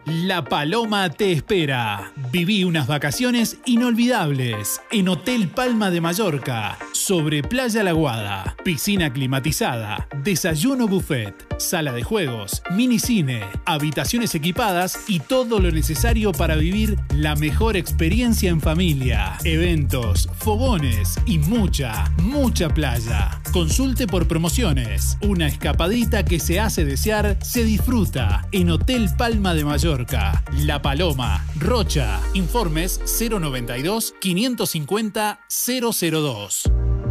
La Paloma te espera. Viví unas vacaciones inolvidables en Hotel Palma de Mallorca, sobre Playa La Guada. Piscina climatizada, desayuno buffet, sala de juegos, minicine, habitaciones equipadas y todo lo necesario para vivir la mejor experiencia en familia. Eventos, fogones y mucha playa. Consulte por promociones. Una escapadita que se hace desear se disfruta en Hotel Palma de Mallorca. La Paloma, Rocha. Informes 092 550 002.